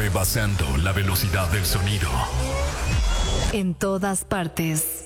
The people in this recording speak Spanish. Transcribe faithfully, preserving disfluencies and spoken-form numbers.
rebasando la velocidad del sonido. En todas partes.